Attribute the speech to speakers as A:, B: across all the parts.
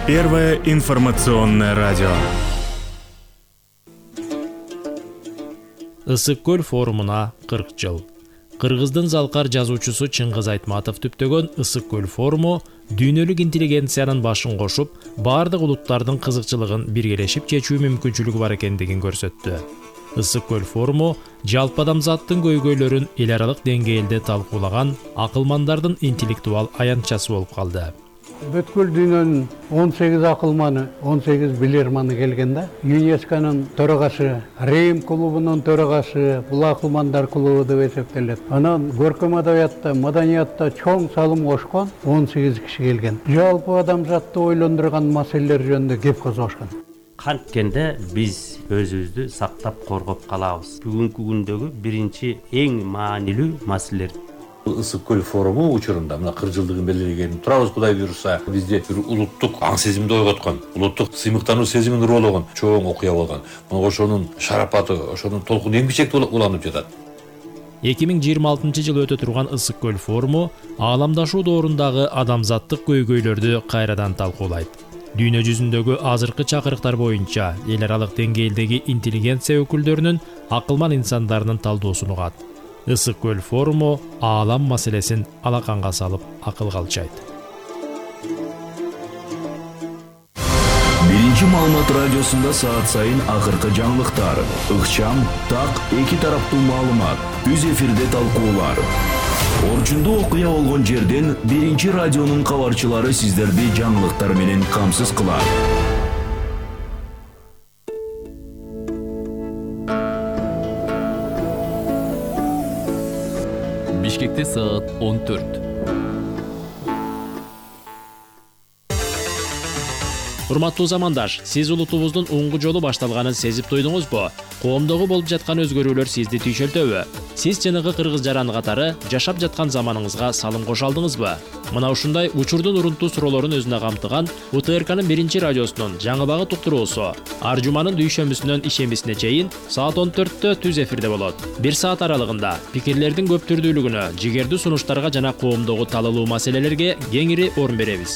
A: Первое информационное радио.
B: Ысык көл форумуна 40 жыл. Кыргыздын залкар жазуучусу Чыңгыз Айтматов түптөгөн Ысык көл форуму дүйнөлүк интеллигенциянын башын кошуп, бардык улуттардын кызыкчылыгын биргелешип чечүү мүмкүнчүлүгү бар экендигин көрсөттү. Ысык көл форуму жалпы адамзаттын көйгөйлөрүн эл аралык деңгээлде талкуулаган акылмандардын интеллектуал аянтчасы болуп калды.
C: Бүткүл дүйнөнүн 18 акылманы, 18 билерманы келген да. ЮНЕСКОнун төрагасы, Рим клубунун төрагасы, бул акылмандар клубу деп эсептелет. Анан көркөм адабиятта, маданиятта чоң салым кошкон 18 киши келген. Жалпы адамзатты ойлондурган маселелер жөнүндө кеп козгошкон.
D: Канткенде биз өзүбүздү сактап коргоп калабыз. Бүгүнкү күндөгү биринчи эң маанилүү маселелер.
E: Ысык көл форуму учурунда мына 40 жылдыгын белгилеген турабыз, Кудай буйруса. Бизде бир улуттук аң сезимди ойготкон, улуттук сыймыктануу сезимин уруулаган чоң окуя болгон. Мына ошонун шарапаты, ошонун толкуну эң бичекте уланып жатат.
B: 2026 жыл өтө турган Ысык көл форуму ааламдашуу доорундагы адамзаттык көйгөйлөрдү кайрадан талкуулайт. Дүйнө жүзүндөгү азыркы чакырыктар боюнча эл аралык деңгээлдеги интеллигенция өкүлдөрүнүн акылман инсандарынын талдоосун угат. Ысык көл форуму аалам маселесин алаканга салып акылга алчайт.
F: Биринчи маалымат радиосунда саат сайын акыркы жаңылыктар, ыкчам, так, эки тараптуу маалымат, үз эфирде талкуулар. Орчундуу окуя болгон жерден биринчи радионун кабарчылары сиздерди жаңылыктар менен камсыз кылат.
G: Бишкекте саат 14.
B: Урматтуу замандаш, сиз улутубуздун уңгу жолу башталганын сезип туйдуңузбу? Коомдогу болуп жаткан өзгөрүүлөр сизди түйшөлтөбү? Сиз жанагы кыргыз жараны катары жашап жаткан заманыңызга салым кошо алдыңызбы? Мына ушундай учурдун урунтуу суроолорун өзүнө камтыган УТРКнын биринчи радиосунун жаңы багыт уктуруусу ар жуманын дүйшөмбүсүнөн ишембисине чейин саат 14-тө түз эфирде болот. 1 саат аралыгында пикирлердин көп түрдүүлүгүнө, жигердүү сунуштарга жана коомдогу талалуу маселелерге кеңири орун беребиз.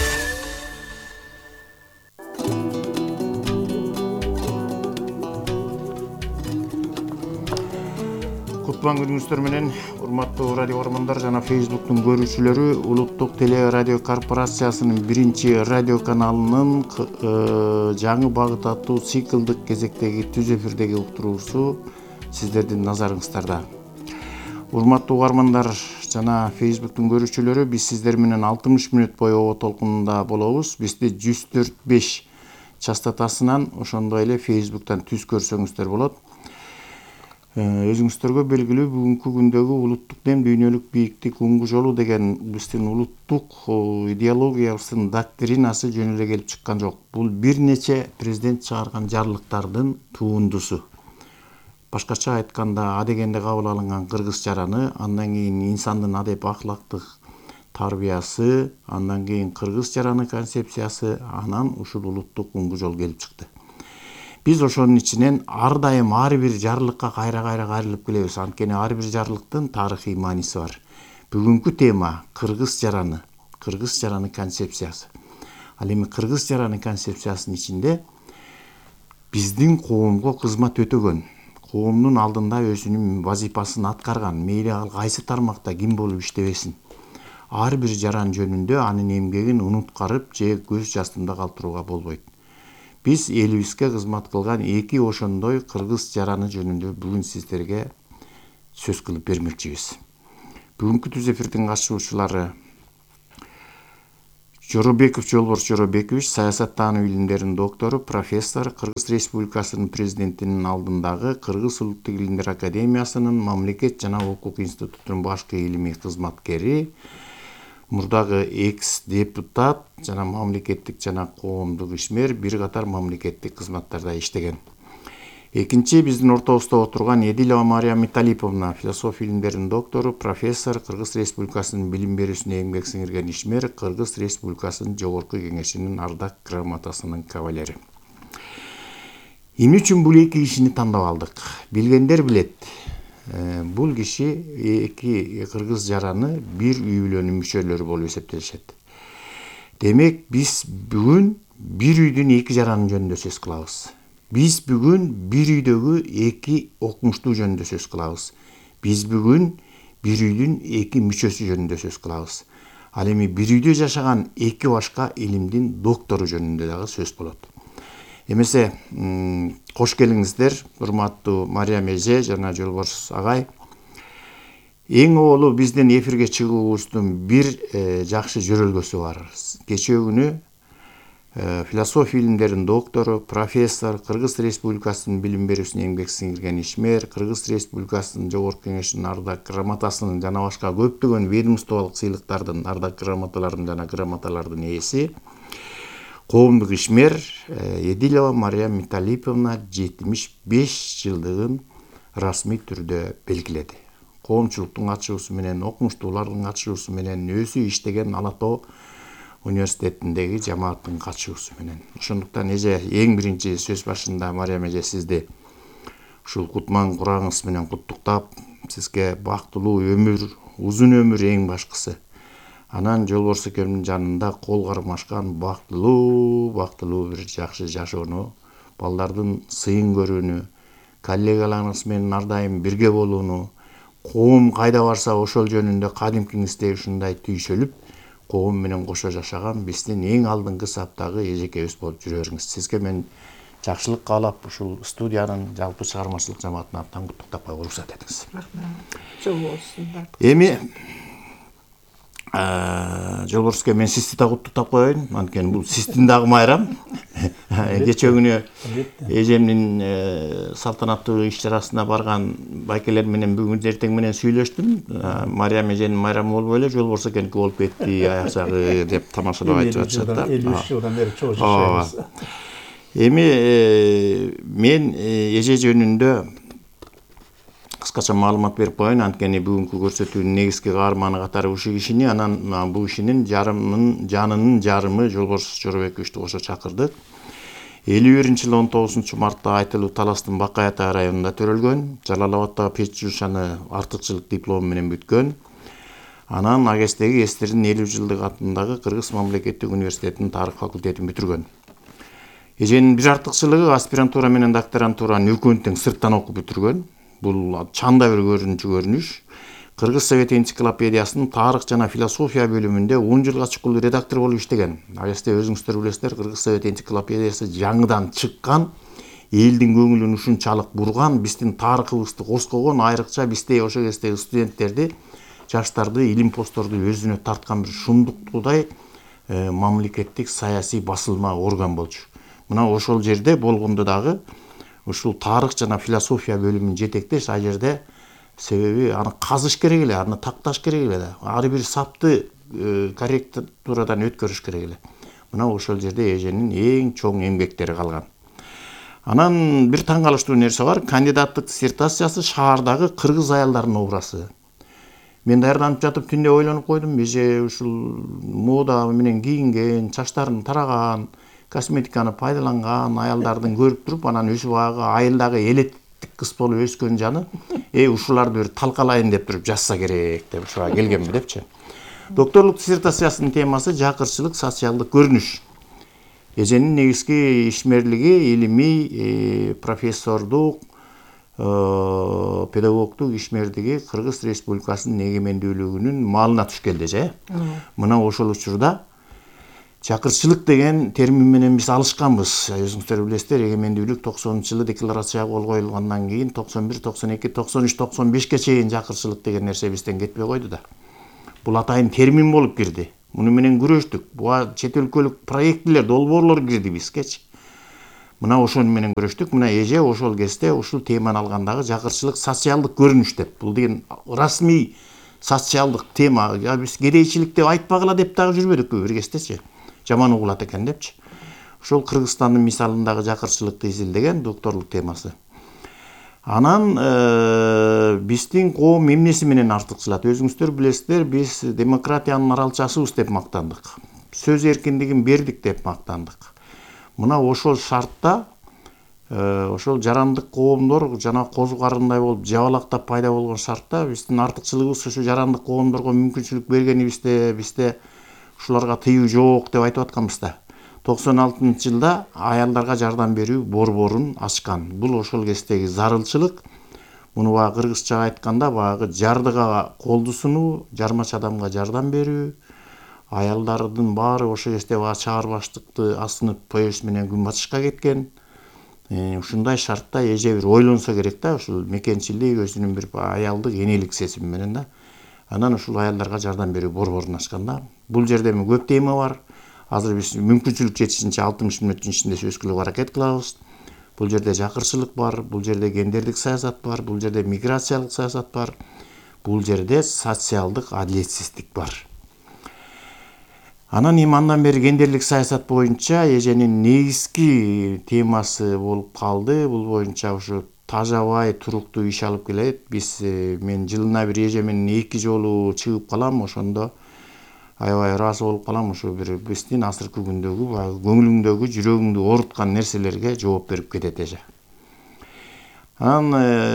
H: Кутман күнүңүздөр менен, урматтуу радио көрөрмандар жана Facebooktун көрүүчүлөрү, Улуттук телерадио корпорациясынын биринчи радио каналынын жаңы багыт аттуу циклдык кезектеги түз эфирдеги уктуруусу сиздердин назарыңыздарда. Урматтуу угармандар жана Facebooktун көрүүчүлөрү, биз сиздер менен 60 мүнөт бою оо толкунунда болобуз. Бизди 104.5 частотасынан, ошондой эле Facebooktан түз көрсөңүздөр болот. Өзүңүздөргө белгилүү, бүгүнкү күндөгү улуттук дем дүйнөлүк бийиктик уңгу жолу деген биздин улуттук идеологиябыздын доктринасы жөн эле келип чыккан жок. Бул бир нече президент чыгарган жарлыктардын туындусу. Башкача айтканда, адегенде кабыл алынган кыргыз жараны, андан кийин инсандын адеп ахлактык тарбиясы, андан кийин кыргыз жараны концепциясы, анан ушул улуттук уңгу жол келип чыкты. Биз ошонун ичинен ар дайым ар бир жарлыкка кайра кайрылып келебиз. Анткени ар бир жарлыктын тарыхый мааниси бар. Бүгүнкү тема кыргыз жараны концепциясы. Ал эми кыргыз жараны концепциясынын ичинде биздин коомго кызмат өтөгөн, коомдун алдында өзүнүн вазифасын аткарган, мейли ал кайсы тармакта ким болуп иштебесин, ар бир жаран жөнүндө анын эмгегин унуткарып же көз жастында калтырууга болбойт. Биз элибизге кызмат кылган эки ошондой кыргыз жараны жөнүндө бүгүн сиздерге сөз кылып бермекчибиз. Бүгүнкү түз эфирдин катышуучулары Жоробеков Жолборс Жоробекович, саясаттануу илимдеринин доктору, профессор, Кыргыз Республикасынын президентинин алдындагы Кыргыз Улуттук илимдер академиясынын мамлекет жана укук институтунун башкы илимий кызматкери, мурдагы экс-депутат жана мамлекеттик жана коомдук ишмер, бир катар мамлекеттик кызматтарда иштеген. Экинчи биздин ортобузда отурган Эдилова Мария Металиповна, философия илимдеринин доктору, профессор, Кыргыз Республикасынын билим берүүсүнө эмгек сиңирген ишмер, Кыргыз Республикасынын Жогорку Кеңешинин ардак грамотасынын кавалери. Эмне үчүн бул эки кишини тандап алдык? Билгендер билет. Бул киши эки кыргыз жараны бир үй бүлөнүн мүчөлөрү болуп эсептелишет. Демек биз бүгүн бир үйдүн эки жараны жөнүндө сөз кылабыз. Биз бүгүн бир үйдөгү эки окумуштуу жөнүндө сөз кылабыз. Биз бүгүн бир үйдүн эки мүчөсү жөнүндө сөз кылабыз. Ал эми бир үйдө жашаган эки башка илимдин доктору жөнүндө дагы сөз болот. Эмесе кош келиңиздер, урматтуу Мариям эже жана Жолборс агай. Эң оолу биздин эфирге чыгуубуздун бир жакшы жөрөлгөсү бар. Кечээ күнү философия илимдеринин доктору, профессор, Кыргыз Республикасынын билим берүүсүнө эмгек сиңирген ишмер, Кыргыз Республикасынын Жогорку Кеңешинин ардак грамотасынын жана башка көптөгөн ведомстволук сыйлыктардын, ардак грамоталардын жана грамоталардын ээси, коомдук ишмер Едилова Мария Металиповна 75 жылдыгын расмий түрдө белгиледи. Коомчулуктун катышуусу менен, окумуштуулардын катышуусу менен, өзү иштеген Ала Тоо университетиндеги жамааттын катышуусу менен. Ошондуктан эже эң биринчи сөз башында Мариям эже сизди ушул кутман курагыңыз менен куттуктап, сизге бактылуу өмүр, узун өмүр эң башкысы. Анан Жолборс экөөмдүн жанында кол кармашкан бактылуу бир жакшы жашоону, балдардын сыйын көрүүнү, коллегаларыңыз менен ар дайым бирге болууну, коом кайда барса ошол жөнүндө кадимкиңиздей ушундай түйшөлүп, коом менен кошо жашаган биздин эң алдыңкы саптагы эжекебиз болуп жүрө бериңиз. Сизге мен жакшылык каалап, ушул студиянын жалпы чыгармачылык жамаатынын атынан куттуктап койгонго уруксат этиңиз. Рахмат. Эми Жолборске мен сизди да куттуктап коеюн. Анткени бул сиздин дагы майрам. Кечээ күнү эжемдин салтанаттуу иш чарасына барган байкелер менен бүгүн эртең менен сүйлөштүм. Мариям эженин майрамы болбой эле Жолборс экеники болуп кетти, аяк жагы деп тамашалап айтып атышат да. 53 жылдан бери чогуу жашайбыз. Эми мен эже жөнүндө кыскача маалымат берип коеюн. Анткени бүгүнкү көрсөтүүнүн негизги каарманы катары ушул кишини, анан бул кишинин жанынын жарымы Жолборс Жоробековичти кошо чакырдык. 51-жылы 19-мартта Айтылуу Таластын Бакай Атай районунда төрөлгөн. Жалал-Абадтагы печжушаны артыкчылык диплому менен бүткөн. Анан Агестеги Эстердин 50 жылдык атындагы Кыргыз мамлекеттик университетинин тарых факультетин бүтүргөн. Эженин бир артыкчылыгы аспирантура менен докторантураны экөөнү тең сырттан окуп бүтүргөн. Бул чанда бир көрүнүш. Кыргыз Совет энциклопедиясынын тарых жана философия бөлүмүндө 10 жылга чукул редактор болуп иштеген. Агесте өзүңүздөр билесиздер, Кыргыз Совет энциклопедиясы жаңыдан чыккан, элдин көңүлүн ушунчалык бурган, биздин тарыхыбызды коскогон, айрыкча бизде ошол кездеги студенттерди, жаштарды, илим постторду өзүнө тарткан бир шундуктуудай мамлекеттик саясий басылма орган болчу. Мына ошол жерде болгондо дагы ушул тарых жана философия бөлүмүн жетектеш, ал жерде себеби аны казыш керек эле, аны такташ керек эле, ар бир сапты корректурадан өткөрүш керек эле. Мына ошол жерде эженин эң чоң эмгектери калган. Анан бир таң калыштуу нерсе бар, кандидаттык диссертациясы шаардагы кыргыз аялдарынын образы. Мен даярданып жатып түндө ойлонуп койдум, эже ушул мода менен кийинген, чачтарын тараган, косметиканы пайдаланган аялдардын көрүп туруп, анан өсүп айылдагы элеттик кыз болуп өскөн жаны, ушуларды бир талкалайын деп туруп жазса керек деп ушуга келгенби депчи. Докторлук диссертациясынын темасы жакырчылык, социалдык көрүнүш. Эженин негизги ишмерлиги илимий, профессордук, педагогдук ишмердиги Кыргыз Республикасынын эгемендүүлүгүнүн маалына түшкөн эже. Мына ошол учурда чакырчылык деген термин менен биз алышканбыз. Өзүңүздөр билесиздер, эгемендүүлүк 90-жылы декларацияга кол коюлгандан кийин 91, 92, 93, 95ке чейин чакырчылык деген нерсе бизден кетпей койду да. Бул атайын термин болуп кирди. Муну менен күрөштүк. Буга чет өлкөлүк проектилер, долбоорлор кирди бизгечи. Мына ошону менен күрөштүк. Мына эже ошол кезде ушул теманы алгандагы жакырчылык, социалдык көрүнүш деп. Бул деген расмий социалдык тема. Биз кедейчилик деп айтпагыла деп дагы жүрбөдүкпү бир кездечи. Жаман угулат экен депчи. Ошол Кыргызстандын мисалындагы жакырчылыкты изилдеген докторлук темасы. Анан биздин коом эмнеси менен артыкчылат? Өзүңүздөр билесиздер, биз демократиянын аралчасыбыз деп мактандык. Сөз эркиндигин бердик деп мактандык. Мына ошол шартта ошол жарандык коомдор жана козу карындай болуп жабалактап пайда болгон шартта биздин артыкчылыгыбыз ушу жарандык коомдорго мүмкүнчүлүк бергенибизде, бизде ушуларга тыюу жок деп айтып атканбыз да. 96-жылда аялдарга жардам берүү борборун ачкан. Бул ошол кездеги зарылчылык. Муну кыргызча айтканда жардыга колду сунуу, жармач адамга жардам берүү, аялдардын баары ошол кезде чаар баштыкты асынып поезд менен күн батышка кеткен. Ушундай шартта эже бир ойлонсо керек да, ушул мекенчилик, өзүнүн бир аялдык энелик сезими менен да. Анан ушул аялдарга жардам берүү борборун ачкан да. Бул жерде көп тема бар. Азыр биз мүмкүнчүлүк жетишинче 60 мүнөттүн ичинде сөз кылууга аракет кылабыз. Бул жерде жакырчылык бар, бул жерде гендердик саясат бар, бул жерде миграциялык саясат бар, бул жерде социалдык адилетсиздик бар. Анан андан бери гендерлик саясат боюнча эженин негизги темасы болуп калды. Бул боюнча ушу тажабай туруктуу иш алып келет. Мен жылына бир эже менен 2 жолу чыгып калам, ошондо аябай ыраазы болуп калам. Ушу бир биздин азыркы күндөгү көңүлүңдөгү, жүрөгүңдү ооруткан нерселерге жооп берип кетет эже. Анан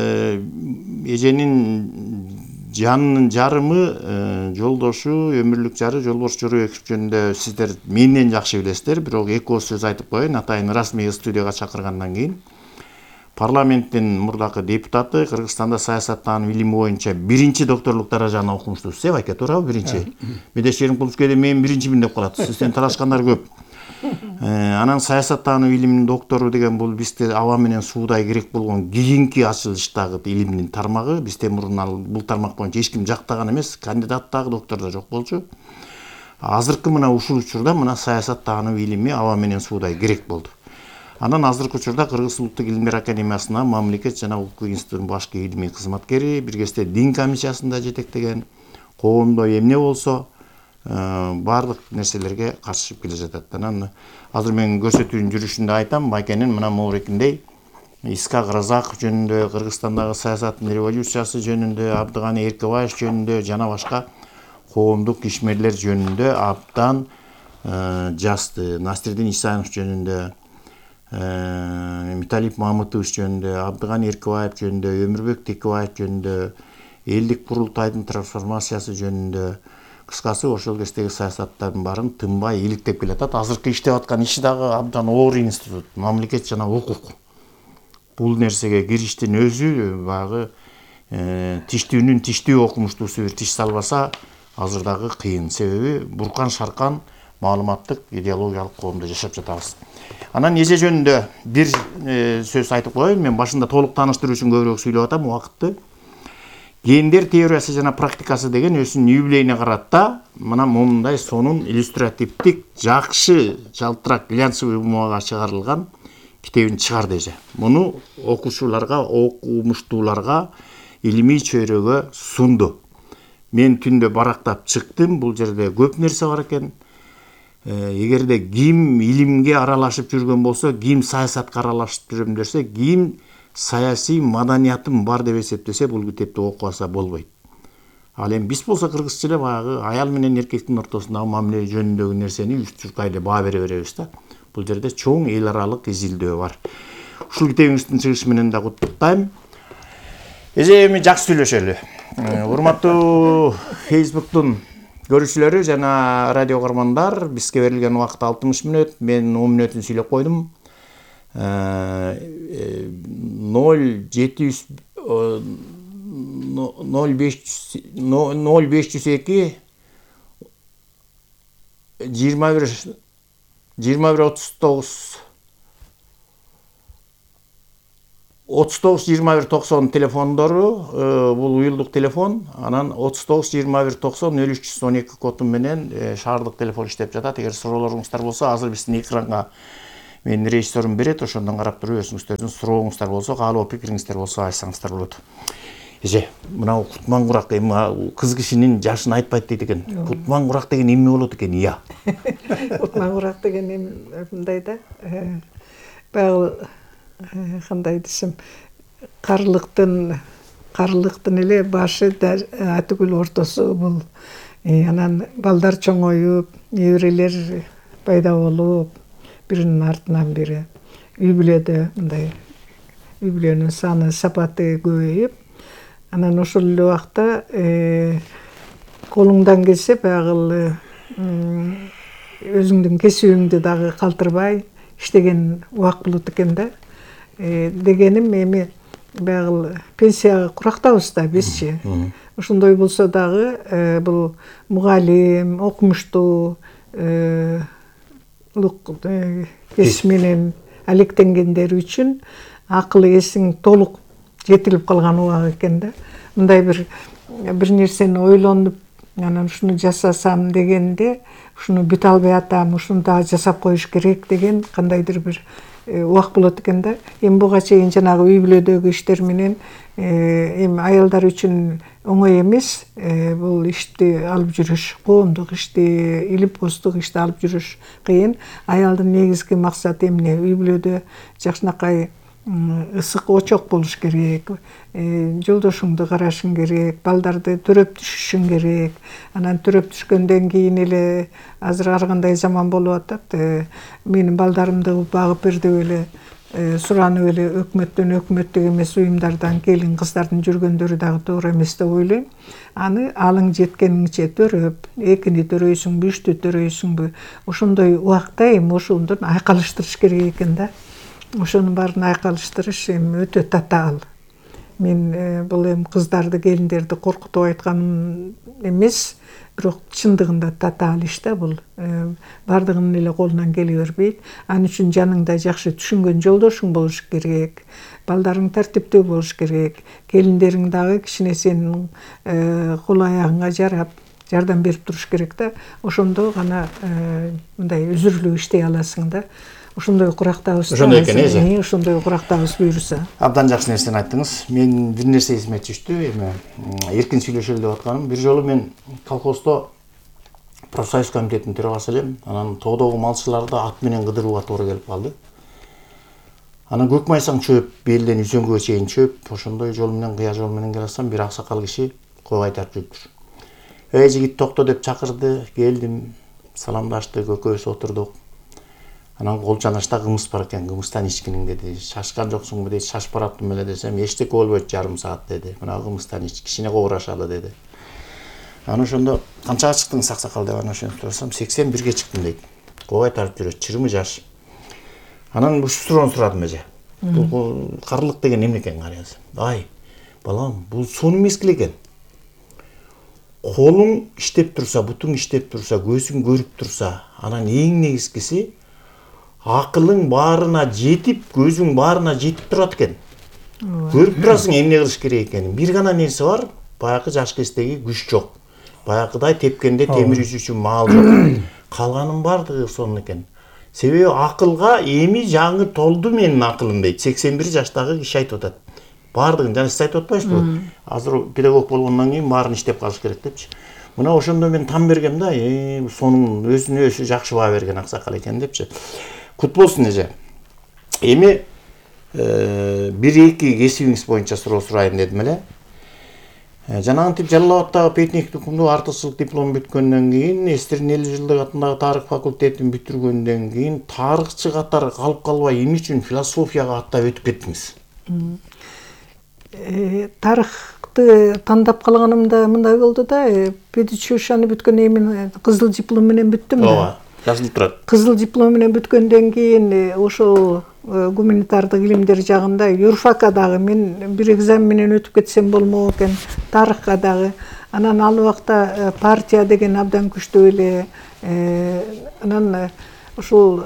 H: эженин жанынын жарымы, жолдошу, өмүрлүк жары Жолборс Жоройеков жөнүндө сиздер менден жакшы билесиздер, бирок эки ооз сөз айтып коеюн. Атайын расмий студияга чакыргандан кийин парламенттин мурдакы депутаты, Кыргызстанда саясаттануу илими боюнча биринчи докторлук даражаны окумуштуусуз, байке туурабы, биринчи. Медеш Шериңкулов кээде мен биринчимин деп калат. Сизден талашкандар көп. Анан саясаттануу илиминин доктору деген бул бизде аба менен суудай керек болгон кийинки ачылыштагы илимдин тармагы. Бизде мурун бул тармак боюнча эч ким жактаган эмес, кандидат дагы, доктор да жок болчу. Азыркы мына ушул учурда мына саясаттануу илими аба менен суудай керек болду. Анан азыркы учурда Кыргыз Улуттук Илимдер Академиясына мамлекет жана укук институтунун башкы илимий кызматкери, бир кезде дин комиссиясында жетектеген, коомдо эмне болсо барлык нерселерге катышып келе жатат. Анан азыр мен көрсөтүүнүн жүрүшүндө айтам, байкенин мына могурекиндей Искак Разаков жөнүндө, Кыргызстандагы саясаттын революциясы жөнүндө, Абдыганы Эркебаев жөнүндө жана башка коомдук ишмерлер жөнүндө абдан жазды. Насирдин Исаев жөнүндө, Миталип Мамытович жөнүндө, Абдыганы Эркебаев жөнүндө, Өмүрбек Текебаев жөнүндө, элдик курултайдын трансформациясы жөнүндө, кыскасы ошол кездеги саясаттардын баарын тынбай иликтеп келатат. Азыркы иштеп аткан иши дагы абдан оор институт, мамлекет жана укук. Бул нерсеге кириштин өзү баягы тиштүүнүн тиштүү окумуштуусу бир тиш салбаса азыр дагы кыйын. Себеби буркан шаркан маалыматтык идеологиялык коомдо жашап жатабыз. Анан эже жөнүндө бир сөз айтып коеюн. Мен башында толук тааныштыруу үчүн көбүрөөк сүйлөп атам убакытты. Гендер теориясы жана практикасы деген өзүнүн юбилейине карата мына мондай сонун иллюстративдик, жакшы, жалтырак, глянцевый бумага чыгарылган китебин чыгарды эже. Муну окуучуларга, окумуштууларга илимий чөйрөгө сунду. Мен түндө барактап чыктым. Бул жерде көп нерсе бар экен. Эгерде ким илимге аралашып жүргөн болсо, ким саясатка аралашып жүрөм десе, ким саясий маданиятым бар деп эсептесе, бул китепти окубаса болбойт. Ал эми биз болсо кыргызча эле баягы аял менен эркектин ортосундагы мамиле жөнүндөгү нерсени үчүркай эле баа бере беребиз да. Бул жерде чоң эл аралык изилдөө бар. Ушул китебиңиздин чыгышы менен да куттуктайм. Эже эми жакшы сүйлөшөлү. Урматтуу Facebooktун көрүүчүлөрү жана радио каармандар, бизге берилген убакыт 60 мүнөт. Мен 10 мүнөтүн сүйлөп койдум. 0502 21 телефондору, бул уюлдук телефон. Анан 39 21 90 0312 коду менен шаардык телефон иштеп жатат. Эгер суроолоруңуздар болсо, азыр биздин экранга менин режиссерим берет, ошондон карап туруп өзүңүздөрдүн сурооңуздар болсо, каалоо пикириңиздер болсо айтсаңыздар болот. Эже, мына Кутман Курак эми кыз кишинин жашын айтпайт дейт экен. Кутман Курак деген эмне болот экен? Ия.
I: Кутман Курак деген эми мындай да. Баягы кандай десем, карлыктын эле башы атүгүл ортосу бул. Анан балдар чоңоюп, неберелер пайда болуп, биринин артынан бири үй бүлөдө мындай үй бүлөнүн саны, сапаты көбөйүп, анан ошол эле убакта колуңдан келсе баягы өзүңдүн кесибиңди дагы калтырбай иштеген убак болот экен да. Дегеним эми баягы пенсияга курактабыз да бизчи. Ошондой болсо дагы бул мугалим, окумуштуу кесип менен алектенгендер үчүн акыл эсиң толук жетилип калган убак экен да. Мындай бир нерсени ойлонуп, анан ушуну жасасам дегенде, ушуну бүтө албай атам, ушуну дагы жасап коюш керек деген кандайдыр бир убак болот экен да. Эми буга чейин жанагы үй бүлөдөгү иштер менен эми аялдар үчүн оңой эмес, бул ишти алып жүрүш, коомдук ишти, илип постук ишти алып жүрүш кыйын. Аялдын негизги максаты эмне? Үй бүлөдө жакшынакай ысык очок болуш керек, жолдошуңду карашың керек, балдарды төрөп түшүшүң керек. Анан төрөп түшкөндөн кийин эле азыр ар кандай заман болуп атат. Менин балдарымды багып бер деп эле суранып эле өкмөттүк эмес уюмдардан келин кыздардын жүргөндөрү дагы туура эмес деп ойлойм. Аны алың жеткениңче төрөп, экини төрөйсүңбү, үчтү төрөйсүңбү, ошондой убакта эми ошондон айкалыштырыш керек экен да. Ошонун баарын айкалыштырыш эми өтө татаал. Мен бул эми кыздарды, келиндерди коркутуп айтканым эмес, бирок чындыгында татаал иш да бул. Бардыгынын эле колунан келе бербейт. Ал үчүн жаныңда жакшы түшүнгөн жолдошуң болуш керек, балдарың тартиптүү болуш керек, келиндериң дагы кичине сенин кол аягыңа жарап, жардам берип туруш керек да. Ошондо гана мындай үзүрүлүп иштей аласың да. Ошондой курактабыз.
H: Ошондой экен,
I: ошондой курактабыз буюрса.
H: Абдан жакшы нерсени айттыңыз. Мен бир нерсе эсиме түштү, эми эркин сүйлөшөлү деп атканым. Бир жолу мен колхоздо профсоюз комитетинин төрагасы элем. Анан тоодогу малчыларды ат менен кыдырууга туура келип калды. Анан көк майсаң чөп, белден үзөңгө чейин чөп, ошондой жол менен, кыя жол менен келсем, бир аксакал киши кой кайтарып жүрүптүр. Эй жигит, токто деп чакырды, келдим, саламдаштык, экөөбүз отурдук. Анан кол чанашта кымыз бар экен, кымыздан ичкиниң деди. Шашкан жоксуңбу дейт, шашып бараптым эле десем, эчтеке болбойт, жарым саат деди. Мына кымыздан ич, кичине кобурашалы деди. Анан ошондо канчага чыктыңыз аксакал деп анан ошентип сурасам, 81 чыктым дейт. Кой кайтарып жүрөт, 20 жаш. Анан ушу суроону сурадым эже. Бул карлык деген эмне экен карыясы? Ай, балам, бул сон эмес экен. Колуң иштеп турса, бутуң иштеп турса, көзүң көрүп турса, анан эң негизгиси акылың баарына жетип, көзүң баарына жетип турат экен. Көрүп турасың эмне кылыш керек экенин. Бир гана нерсе бар, баягы жаш кездеги күч жок. Баягыдай тепкенде темир үзүүчү маал жок. Калганын бардыгы сонун экен. Себеби акылга эми жаңы толду менин акылым дейт. 81 жаштагы киши айтып атат. Бардыгын жана сиз айтып атпайсызбы? Азыр педагог болгондон кийин баарын иштеп калыш керек депчи. Мына ошондо мен там бергем да, сонун өзүнө өзү жакшы баа берген аксакал экен депчи. Кут болсун эже. Эми бир-эки кесибиңиз боюнча суроо сурайын дедим эле. Жанагынтип Жалал Абадтагы Петник тукумдуу артыкчылык диплом бүткөндөн кийин, Эстирдин 50 жылдык атындагы тарых факультетин бүтүргөндөн кийин тарыхчы катары калып калбай эмне үчүн философияга аттап өтүп кеттиңиз?
I: Тарыхты тандап калганымда мындай болду да, педучилищени бүткөндөн кийин кызыл диплом менен бүттүм да.
H: Ооба, жазылып турат.
I: Кызыл диплом менен бүткөндөн кийин ошол гуманитардык илимдер жагында юрфакка дагы мен бир экзамен менен өтүп кетсем болмок экен, тарыхка дагы. Анан ал убакта партия деген абдан күчтүү эле. Анан ушул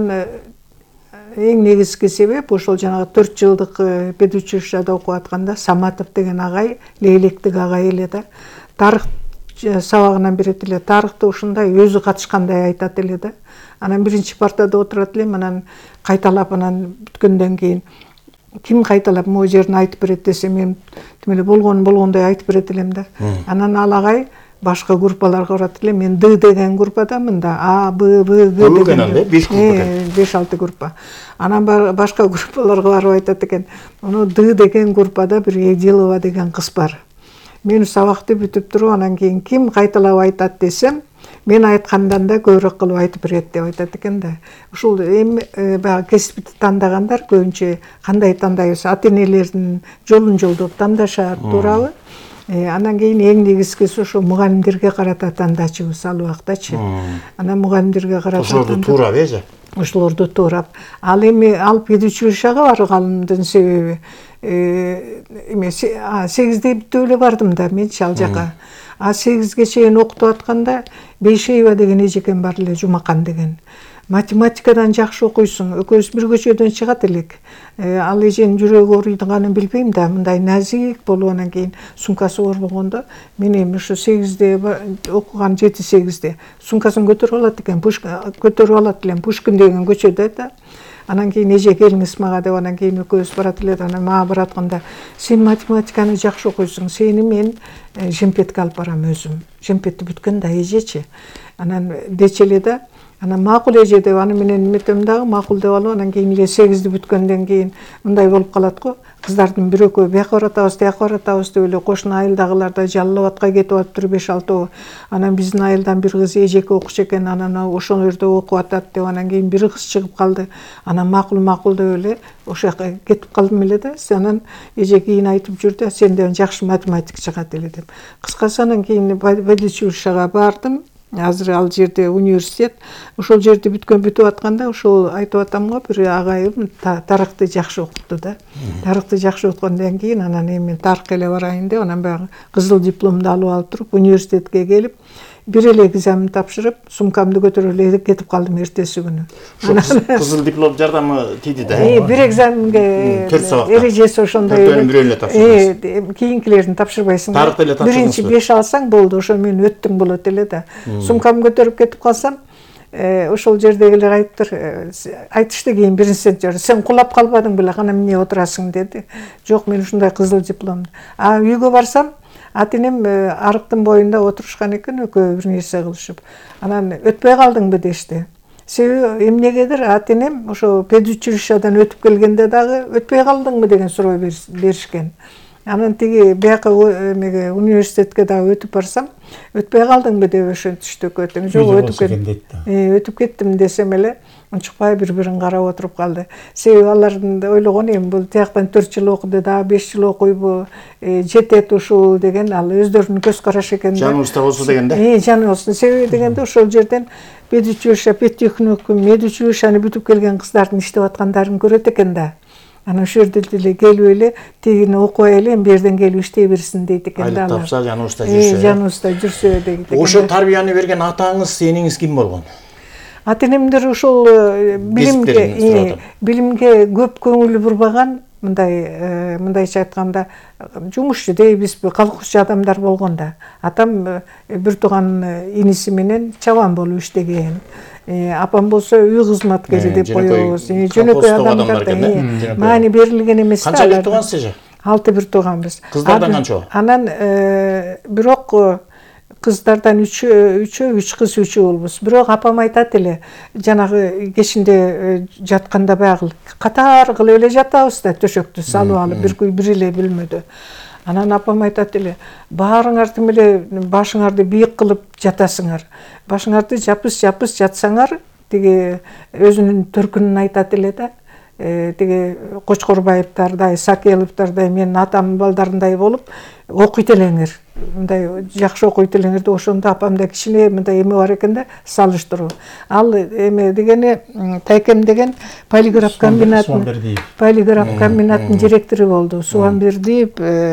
I: эң негизги себеп ошол жанагы 4 жылдык педучилищада окуп атканда Саматов деген агай, лейлектик агай эле да. Тарых сабагынан берет эле, тарыхты ушундай өзү катышкандай айтат эле да. Анан биринчи партада отурат элем, анан кайталап анан бүткөндөн кийин ким кайталап могу жерин айтып берет десе, мен тим эле болгондой айтып берет элем да. Анан ал агай башка группаларга барат эле, мен Д деген группадамын да, А, Б, В, Г деген 5 группа экен. 5-6 группа. Анан башка группаларга барып айтат экен, муну Д деген группада бир Эдилова деген кыз бар. Мен сабакты бүтүп туруп, анан кийин ким кайталап айтат десем, мен айткандан да көбүрөөк кылып айтып берет деп айтат экен да. Ушул эми баягы кесипти тандагандар көбүнчө кандай тандайбыз, ата-энелердин жолун жолдоп тандашат, туурабы? Анан кийин эң негизгиси ошо мугалимдерге карата тандачыбыз ал убактачы. Анан мугалимдерге карата
H: ошолорду туурап эже.
I: Ошолорду туурап. Ал эми алып кетүүчү шага барганымдын себеби 8-де бүттүп эле бардым да менчи ал жака. 8-ге чейин окутуп атканда Бейшеева деген эжекен бар эле, Жумакан деген. Математикадан жакшы окуйсуң, экөөбүз бир көчөдөн чыгат элек. Ал эженин жүрөгү ооруйдуганын билбейм да, мындай назик болуп анан кийин сумкасы оор болгондо мен эми ушу 8-де окуган 7-8-де сумкасын көтөрүп алат экен, көтөрүп алат элем Пушкин деген көчөдө да. Анан кийин эже келиңиз мага деп анан кийин экөөбүз барат эле, анан мага баратканда сен математиканы жакшы окуйсуң, сени мен Жемпетке алып барам өзүм. Жемпетти бүткөн да эжечи. Анан дечи эле да. Анан макул эже деп аны менен эметем дагы макул деп алып анан кийин эле 8-ди бүткөндөн кийин мындай болуп калат го. Кыздардын бир экөө бияка баратабыз, тияка баратабыз деп эле кошуна айылдагылар да Жалал Абадка кетип атыптыр 5-6. Анан биздин айылдан бир кыз эжеке окуш экен, анан ошол жерде окуп атат деп анан кийин бир кыз чыгып калды. Анан макул деп эле ошол жака кетип калдым эле да. Анан эже кийин айтып жүрдү, сенден жакшы математик чыгат эле деп. Кыскасы анан кийин Бадичи Уршага бардым. Азыр ал жерде университет, ошол жерде бүтүп атканда ошол айтып атам го, бир агайым тарыхты жакшы окутту да. Тарыхты жакшы окугандан кийин анан эми тарыхка эле барайын деп анан баягы кызыл дипломду алып туруп университетке келип бир эле экзамен тапшырып, сумкамды көтөрүп эле кетип калдым эртеси күнү.
H: Кызыл диплом жардамы тийди да.
I: Бир экзаменге эрежеси ошондой.
H: Төртөөнүн бирөөнү эле тапшырдыңыз.
I: Кийинкилерин тапшырбайсың.
H: Тарыхты эле тапшырдыңыз.
I: Биринчи 5 алсаң болду, ошо мен өттүм болот эле да. Сумкамды көтөрүп кетип калсам, ошол жердегилер айтышты кийин биринчи сен кулап калбадың беле, кана эмне отурасың деди. Жок, мен ушундай кызыл диплом. Үйгө барсам атинем арыктын боюнда отурушкан экен, экөө бир нерсе кылышып. Анан өтпөй калдыңбы дешти. Себеби эмнегедир атинем ошо педучилищадан өтүп келгенде дагы өтпөй калдыңбы деген суроо беришкен. Анан тиги бияка университетке дагы өтүп барсам, өтпөй калдыңбы деп ошентишти экөөтөң. Жок, өтүп кеттим десем эле, унчукпай бири-бирин карап отуруп калды. Себеби алардын ойлогон эми бул тияктан 4 жыл окуду да, 5 жыл окуйбу, жетет ушул деген ал өздөрүнүн көз карашы экен.
H: Жаныбызда болсо деген да.
I: Жаны болсун. Себеби дегенде ошол жерден педучилищаны бүтүп келген кыздардын иштеп аткандарын көрөт экен да. Анан ошол жерде эле келип эле тигини окубай эле бу жерден келип иштей берсин дейт экен да.
H: Айлык тапса, жаныбызда жүрсө.
I: Жаныбызда жүрсө дейт экен.
H: Ошо тарбияны берген атаңыз, эниңиз ким болгон?
I: Ата-энемдер ошол билимге көп көңүл бурбаган, мындайча айтканда жумушчу дейбизби, колхозчу адамдар болгон да. Атам бир тууган иниси менен чабан болуп иштеген. Апам болсо үй кызматкери деп коебуз. Жөнөкөй адамдар да. Маани берилген эмес да.
H: Канча бир туугансыз эже?
I: 6 бир тууганбыз.
H: Кыздардан канча?
I: Анан бирок кыздардан 3 кыз 3 болбуз. Бирок апам айтат эле, жанагы кечинде жатканда баягы катар кылып эле жатабыз да, төшөктү салып алып бир эле бөлмөдө. Анан апам айтат эле, баарыңарды эле башыңарды бийик кылып жатасыңар. Башыңарды жапыс жатсаңар, тиги өзүнүн төркүнүн айтат эле да. Тиги Кочкорбаевдардай, Сакеловдордой, менин атамдын балдарындай болуп окуйт элеңер. Мындай жакшы окуйт элеңер деп ошондо апамда кичине мындай эме бар экен да, салыштыруу. Ал эме дегени Тайкем деген полиграф комбинаттын директору болду. Субанбердиев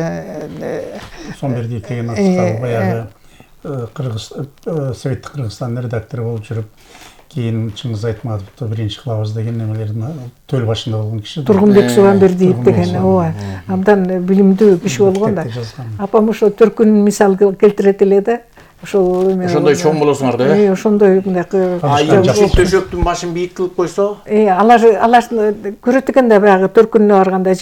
C: деген аты баягы Советтик Кыргызстандын редактору болуп жүрүп, кийин Чыңгыз Айтматовду биринчи кылабыз деген немелердин төл башында болгон киши.
I: Тургунбек Субанбердиев деген, ооба. Абдан билимдүү киши болгон да. Апам ошо төркүнүн мисал келтирет эле да.
H: Ошондой чоң болосуңар да, э?
I: Ошондой мындай
H: төшөктүн башын бийик кылып койсо?
I: Алар көрөт экен да, баягы төркүнүнө барганда